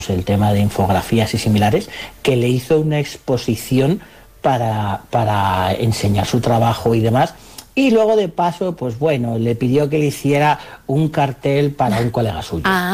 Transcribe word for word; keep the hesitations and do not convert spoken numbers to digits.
el tema de infografías y similares, que le hizo una exposición para, para enseñar su trabajo y demás. Y luego de paso, pues bueno, le pidió que le hiciera un cartel para un colega suyo. Ah.